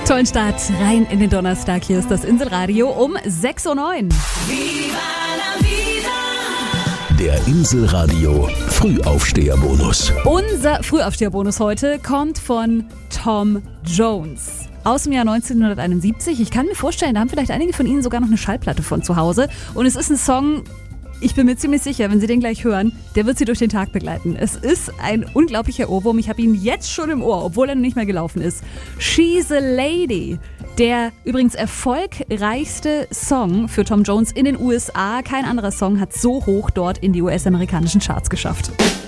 Tollen Start rein in den Donnerstag. Hier ist das Inselradio um 6.09 Uhr. Der Inselradio Frühaufsteherbonus. Unser Frühaufsteherbonus heute kommt von Tom Jones. Aus dem Jahr 1971. Ich kann mir vorstellen, da haben vielleicht einige von Ihnen sogar noch eine Schallplatte von zu Hause. Und es ist ein Song, ich bin mir ziemlich sicher, wenn Sie den gleich hören, der wird Sie durch den Tag begleiten. Es ist ein unglaublicher Ohrwurm. Ich habe ihn jetzt schon im Ohr, obwohl er noch nicht mehr gelaufen ist. She's a Lady. Der übrigens erfolgreichste Song für Tom Jones in den USA. Kein anderer Song hat so hoch dort in die US-amerikanischen Charts geschafft.